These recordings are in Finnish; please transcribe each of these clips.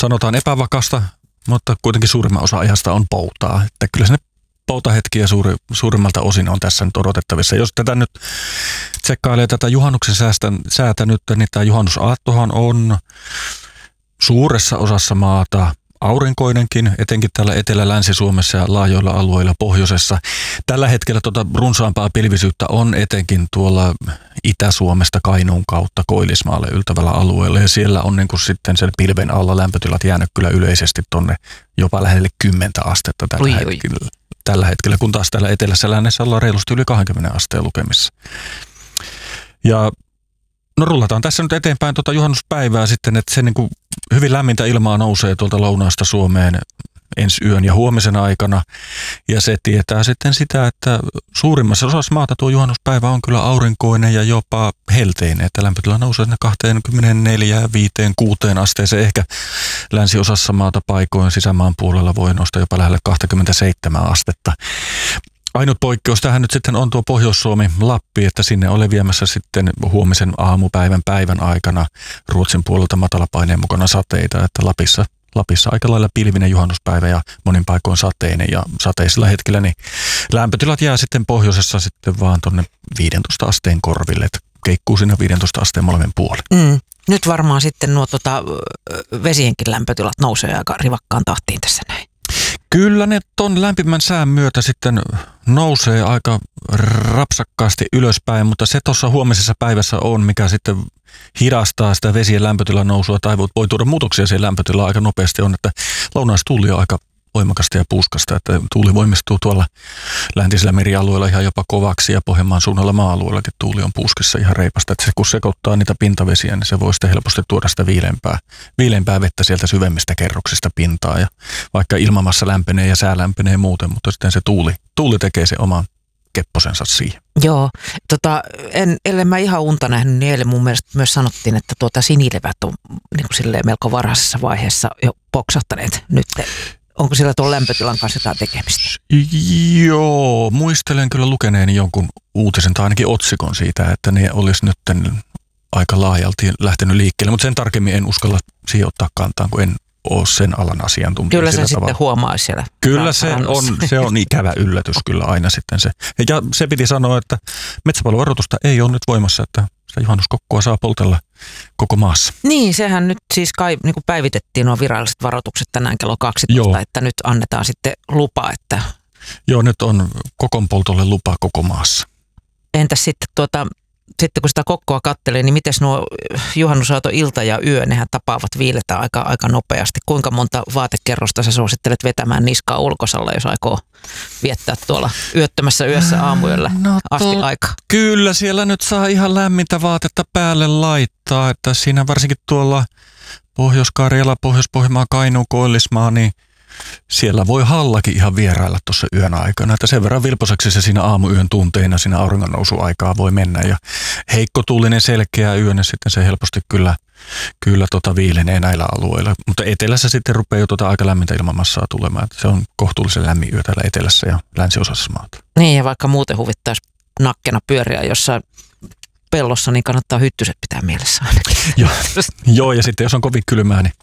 sanotaan epävakasta, mutta kuitenkin suurimman osa ajasta on poutaa. Että kyllä sinne poutahetkiä suurimmalta osin on tässä nyt odotettavissa. Jos tätä nyt tsekkailee tätä juhannuksen säätä nyt, niin tämä juhannusaattohan on suuressa osassa maata aurinkoinenkin, etenkin täällä Etelä-Länsi-Suomessa ja laajoilla alueilla pohjoisessa. Tällä hetkellä runsaampaa pilvisyyttä on etenkin tuolla Itä-Suomesta Kainuun kautta Koillismaalle yltävällä alueella. Ja siellä on niin kuin sitten sen pilven alla lämpötilat jäänyt kyllä yleisesti tonne jopa lähelle 10 astetta tällä hetkellä, kun taas täällä etelässä lännessä ollaan reilusti yli 20 asteen lukemissa. Ja no rullataan tässä nyt eteenpäin juhannuspäivää sitten, että se niin kuin hyvin lämmintä ilmaa nousee tuolta lounaasta Suomeen ensi yön ja huomisen aikana. Ja se tietää sitten sitä, että suurimmassa osassa maata tuo juhannuspäivä on kyllä aurinkoinen ja jopa helteinen. Että lämpötila nousee 24, 5, 6 asteeseen. Ehkä länsiosassa maata paikoin sisämaan puolella voi nostaa jopa lähelle 27 astetta. Ainut poikkeus tähän nyt sitten on tuo Pohjois-Suomi, Lappi, että sinne oli viemässä sitten huomisen päivän aikana Ruotsin puolelta matalapaineen mukana sateita, että Lapissa aika lailla pilvinen juhannuspäivä ja monin paikoin sateinen ja sateisilla hetkillä, niin lämpötilat jää sitten pohjoisessa sitten vaan tuonne 15 asteen korville, että keikkuu siinä 15 asteen molemmin puolin. Nyt varmaan sitten nuo vesienkin lämpötilat nousee aika rivakkaan tahtiin tässä näin. Kyllä ne ton lämpimän sään myötä sitten nousee aika rapsakkaasti ylöspäin, mutta se tuossa huomisessa päivässä on, mikä sitten hidastaa sitä vesien lämpötilan nousua tai voi tuoda muutoksia siihen lämpötilaan aika nopeasti on, että lounaistuuli on aika voimakasta ja puuskasta, että tuuli voimistuu tuolla läntisellä merialueella ihan jopa kovaksi ja Pohjanmaan suunnalla maa-alueellakin tuuli on puuskassa ihan reipasta, että se kun sekoittaa niitä pintavesiä, niin se voi sitten helposti tuoda sitä viileämpää vettä sieltä syvemmistä kerroksista pintaa ja vaikka ilmamassa lämpenee ja sää lämpenee muuten, mutta sitten se tuuli tekee se oman kepposensa siihen. Joo, ellen mä ihan unta nähnyt, niin eilen mun mielestä myös sanottiin, että sinilevät on niin kuin silleen melko varhaisessa vaiheessa jo poksahtaneet nyt. Onko siellä tuon lämpötilan kanssa jotain tekemistä? Joo, muistelen kyllä lukeneeni jonkun uutisen tai ainakin otsikon siitä, että ne olisi nyt aika laajalti lähtenyt liikkeelle, mutta sen tarkemmin en uskalla siihen ottaa kantaan, kun en ole sen alan asiantuntija. Kyllä se sitten huomaa siellä. Kyllä se on ikävä yllätys kyllä aina sitten se. Ja se piti sanoa, että metsäpalovaroitusta ei ole nyt voimassa, että sitä juhannuskokkoa saa poltella koko maassa. Niin, sehän nyt siis kai niin kuin päivitettiin nuo viralliset varoitukset tänään kello 12, Joo. Että nyt annetaan sitten lupa, että... Joo, nyt on kokonpoltolle lupa koko maassa. Entäs sitten kun sitä kokkoa kattelee, niin miten nuo juhannusaaton ilta ja yö, nehän tapaavat viiletä aika nopeasti. Kuinka monta vaatekerrosta sä suosittelet vetämään niskaa ulkosalla, jos aikoo viettää tuolla yöttömässä yössä aamuyöllä asti aikaa? Kyllä, siellä nyt saa ihan lämmintä vaatetta päälle laittaa, että siinä varsinkin tuolla Pohjois-Karjala, Pohjois-Pohjanmaa, Kainuu, Koillismaa, niin siellä voi hallakin ihan vierailla tuossa yön aikana, että sen verran vilposeksi se siinä aamuyön tunteina siinä auringonnousuaikaa voi mennä ja heikkotuulinen selkeä yö, niin sitten se helposti kyllä viilenee näillä alueilla, mutta etelässä sitten rupeaa jo aika lämmintä ilmamassaa tulemaan, että se on kohtuullisen lämmin yö täällä etelässä ja länsiosassa maata. Niin ja vaikka muuten huvittaisi nakkena pyöriä jossain pellossa, niin kannattaa hyttyset pitää mielessä ainakin. Joo, ja sitten jos on kovin kylmää, niin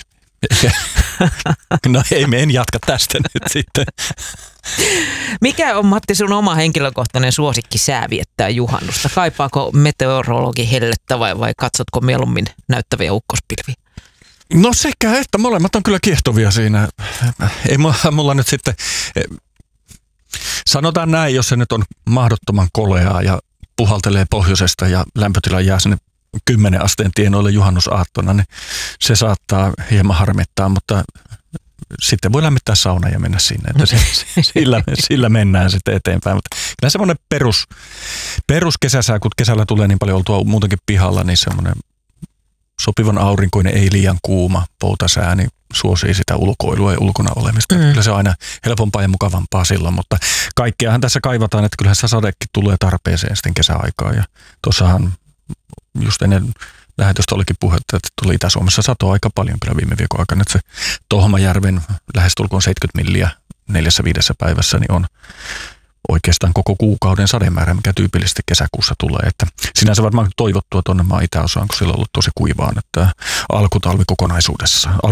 no ei, me en jatka tästä nyt sitten. Mikä on, Matti, sun oma henkilökohtainen suosikki sää viettää juhannusta? Kaipaako meteorologi hellettä vai katsotko mieluummin näyttäviä ukkospilviä? No sekä, että molemmat on kyllä kiehtovia siinä. Ei mulla nyt sitten, sanotaan näin, jos se nyt on mahdottoman koleaa ja puhaltelee pohjoisesta ja lämpötila jää sinne 10 asteen tienoille juhannusaattona, niin se saattaa hieman harmittaa, mutta sitten voi lämmittää sauna ja mennä sinne, että sillä mennään sitten eteenpäin. Mutta kyllä semmoinen peruskesäsää, kun kesällä tulee niin paljon oltua muutenkin pihalla, niin semmoinen sopivan aurinkoinen, ei liian kuuma poutasää, niin suosii sitä ulkoilua ja ulkona olemista. Kyllä se on aina helpompaa ja mukavampaa silloin, mutta kaikkeahan tässä kaivataan, että kyllähän se sadekin tulee tarpeeseen sitten kesäaikaan. Ja tuossahan just ennen lähetystä olikin puhetta, että tuli Itä-Suomessa satoa aika paljon kyllä viime viikon aikana, että se Tohmajärven lähestulkoon 70 milliä 4-5 päivässä niin on oikeastaan koko kuukauden sademäärä, mikä tyypillisesti kesäkuussa tulee. Että sinänsä varmaan toivottua tuonne maan itäosaan, kun siellä on ollut tosi kuivaa, että alkutalvi kokonaisuudessaan.